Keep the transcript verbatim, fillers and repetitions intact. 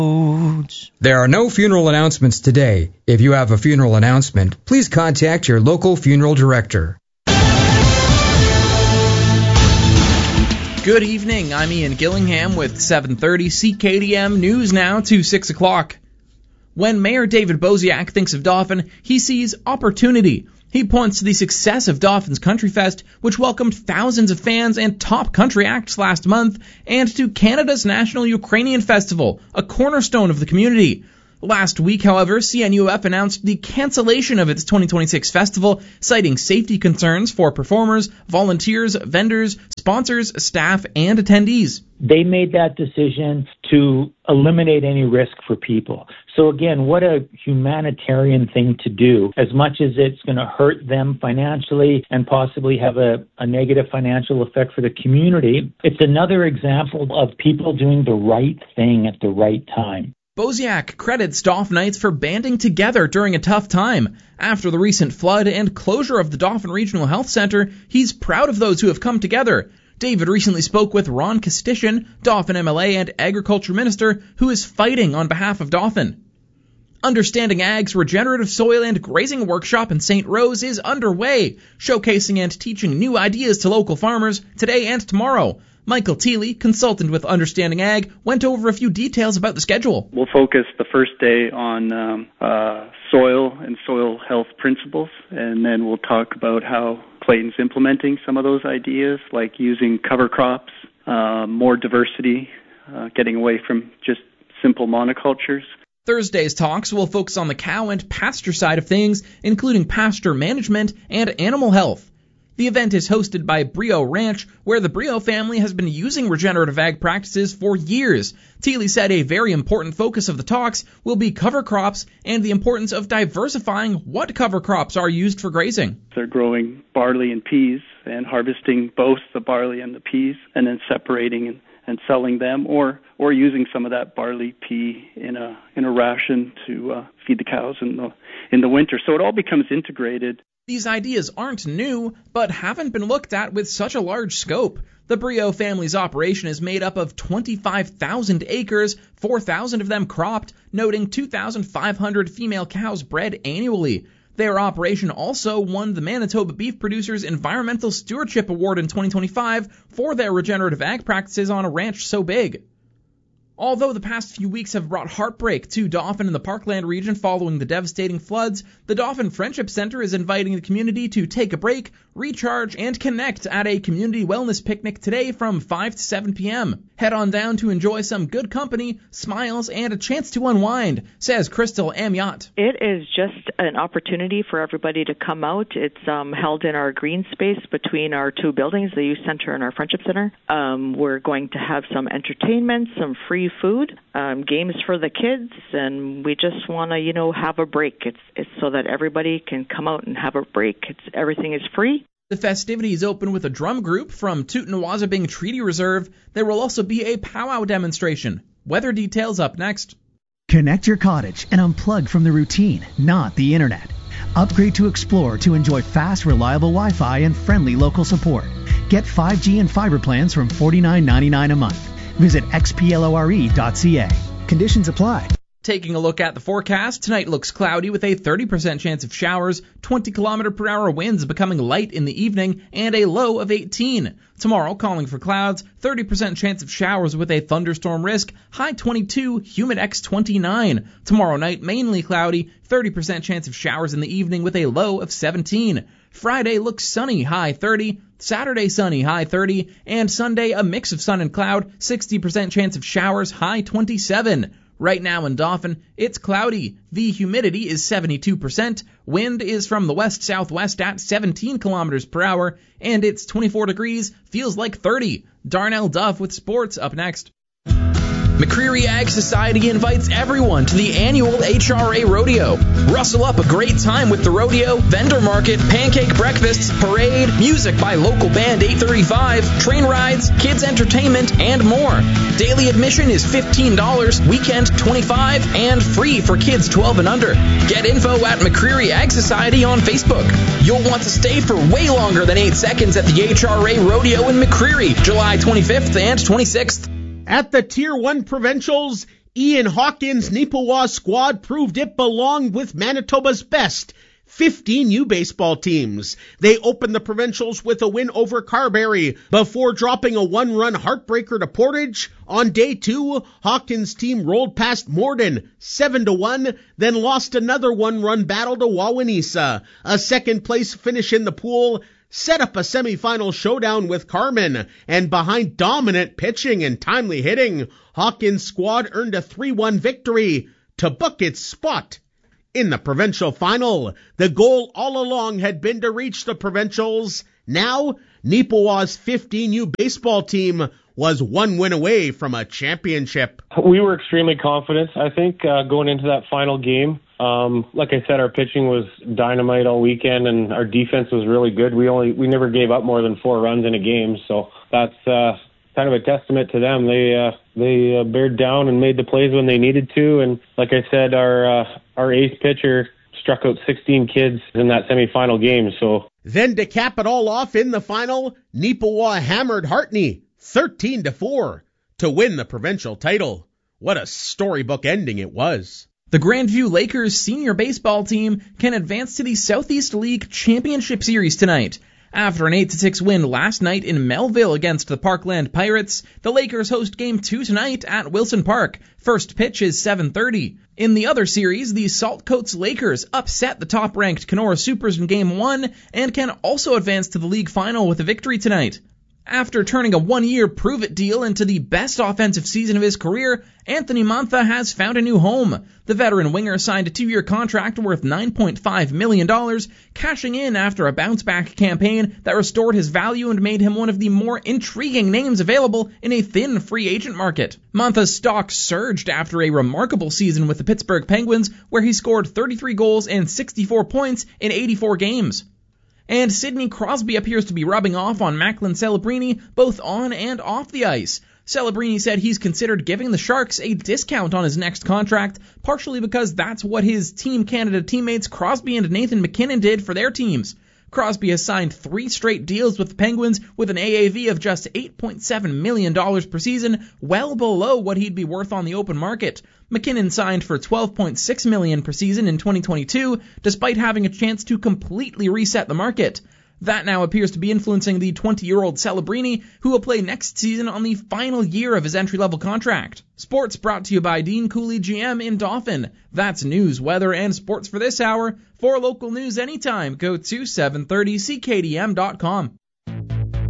There are no funeral announcements today. If you have a funeral announcement, please contact your local funeral director. Good evening, I'm Ian Gillingham with seven thirty C K D M News now to six o'clock. When Mayor David Bosiak thinks of Dauphin, he sees opportunity. He points to the success of Dauphin's Country Fest, which welcomed thousands of fans and top country acts last month, and to Canada's National Ukrainian Festival, a cornerstone of the community. Last week, however, C N U F announced the cancellation of its twenty twenty-six festival, citing safety concerns for performers, volunteers, vendors, sponsors, staff, and attendees. They made that decision to eliminate any risk for people. So again, what a humanitarian thing to do. As much as it's going to hurt them financially and possibly have a, a negative financial effect for the community, it's another example of people doing the right thing at the right time. Bosiak credits Dauphinites for banding together during a tough time. After the recent flood and closure of the Dauphin Regional Health Centre, he's proud of those who have come together. David recently spoke with Ron Kostyshin, Dauphin M L A and Agriculture Minister, who is fighting on behalf of Dauphin. Understanding Ag's Regenerative Soil and Grazing Workshop in Saint Rose is underway, showcasing and teaching new ideas to local farmers today and tomorrow. Michael Thiele, consultant with Understanding Ag, went over a few details about the schedule. We'll focus the first day on um, uh, soil and soil health principles, and then we'll talk about how Clayton's implementing some of those ideas, like using cover crops, uh, more diversity, uh, getting away from just simple monocultures. Thursday's talks will focus on the cow and pasture side of things, including pasture management and animal health. The event is hosted by Brio Ranch, where the Brio family has been using regenerative ag practices for years. Thiele said a very important focus of the talks will be cover crops and the importance of diversifying what cover crops are used for grazing. They're growing barley and peas and harvesting both the barley and the peas and then separating and, and selling them, or or using some of that barley pea in a in a ration to uh, feed the cows in the in the winter. So it all becomes integrated. These ideas aren't new, but haven't been looked at with such a large scope. The Brio family's operation is made up of twenty-five thousand acres, four thousand of them cropped, noting two thousand five hundred female cows bred annually. Their operation also won the Manitoba Beef Producers Environmental Stewardship Award in twenty twenty-five for their regenerative ag practices on a ranch so big. Although the past few weeks have brought heartbreak to Dauphin and the Parkland region following the devastating floods, the Dauphin Friendship Center is inviting the community to take a break, recharge, and connect at a community wellness picnic today from five to seven p.m. Head on down to enjoy some good company, smiles, and a chance to unwind, says Crystal Amiot. It is just an opportunity for everybody to come out. It's um, held in our green space between our two buildings, the Youth Center and our Friendship Center. Um, we're going to have some entertainment, some free food, um, games for the kids, and we just want to, you know, have a break. It's it's so that everybody can come out and have a break. It's everything is free. The festivities open with a drum group from Toot-Nawazabing Treaty Reserve. There will also be a powwow demonstration. Weather details up next. Connect your cottage and unplug from the routine, not the internet. Upgrade to Explore to enjoy fast, reliable Wi-Fi and friendly local support. Get five G and fiber plans from forty-nine ninety-nine a month. Visit x p lore dot c a. Conditions apply. Taking a look at the forecast, tonight looks cloudy with a thirty percent chance of showers, twenty kilometer per hour winds becoming light in the evening, and a low of eighteen. Tomorrow, calling for clouds, thirty percent chance of showers with a thunderstorm risk, high twenty-two, humid X twenty-nine. Tomorrow night, mainly cloudy, thirty percent chance of showers in the evening with a low of seventeen. Friday looks sunny, high thirty. Saturday sunny, high thirty. And Sunday, a mix of sun and cloud, sixty percent chance of showers, high twenty-seven. Right now in Dauphin, it's cloudy. The humidity is seventy-two percent. Wind is from the west-southwest at seventeen kilometers per hour. And it's twenty-four degrees, feels like thirty. Darnell Duff with sports up next. McCreary Ag Society invites everyone to the annual H R A Rodeo. Rustle up a great time with the rodeo, vendor market, pancake breakfasts, parade, music by local band eight thirty-five, train rides, kids entertainment, and more. Daily admission is fifteen dollars, weekend twenty-five dollars, and free for kids twelve and under. Get info at McCreary Ag Society on Facebook. You'll want to stay for way longer than eight seconds at the H R A Rodeo in McCreary, July twenty-fifth and twenty-sixth. At the Tier one Provincials, Ian Hawkins' Neepawa squad proved it belonged with Manitoba's best, fifteen U baseball teams. They opened the provincials with a win over Carberry before dropping a one-run heartbreaker to Portage. On day two, Hawkins' team rolled past Morden seven to one, then lost another one-run battle to Wawanesa. A second-place finish in the pool set up a semifinal showdown with Carman, and behind dominant pitching and timely hitting, Hawkins' squad earned a three one victory to book its spot in the provincial final. The goal all along had been to reach the provincials. Now, Neepawa's fifteen U baseball team was one win away from a championship. We were extremely confident, I think, uh, going into that final game. Um, like I said, our pitching was dynamite all weekend, and our defense was really good. We only we never gave up more than four runs in a game, so that's uh, kind of a testament to them. They uh, they uh, bared down and made the plays when they needed to, and like I said, our uh, our ace pitcher struck out sixteen kids in that semifinal game. So then to cap it all off in the final, Neepawa hammered Hartney thirteen to four to win the provincial title. What a storybook ending it was. The Grandview Lakers senior baseball team can advance to the Southeast League Championship Series tonight. After an eight to six win last night in Melville against the Parkland Pirates, the Lakers host Game two tonight at Wilson Park. First pitch is seven thirty. In the other series, the Saltcoats Lakers upset the top-ranked Kenora Supers in Game one and can also advance to the league final with a victory tonight. After turning a one-year prove-it deal into the best offensive season of his career, Anthony Mantha has found a new home. The veteran winger signed a two-year contract worth nine point five million dollars, cashing in after a bounce-back campaign that restored his value and made him one of the more intriguing names available in a thin free agent market. Mantha's stock surged after a remarkable season with the Pittsburgh Penguins, where he scored thirty-three goals and sixty-four points in eighty-four games. And Sidney Crosby appears to be rubbing off on Macklin Celebrini both on and off the ice. Celebrini said he's considered giving the Sharks a discount on his next contract, partially because that's what his Team Canada teammates Crosby and Nathan MacKinnon did for their teams. Crosby has signed three straight deals with the Penguins with an A A V of just eight point seven million dollars per season, well below what he'd be worth on the open market. MacKinnon signed for twelve point six million dollars per season in twenty twenty-two, despite having a chance to completely reset the market. That now appears to be influencing the twenty-year-old Celebrini, who will play next season on the final year of his entry-level contract. Sports brought to you by Dean Cooley G M in Dauphin. That's news, weather, and sports for this hour. For local news anytime, go to seven thirty C K D M dot com.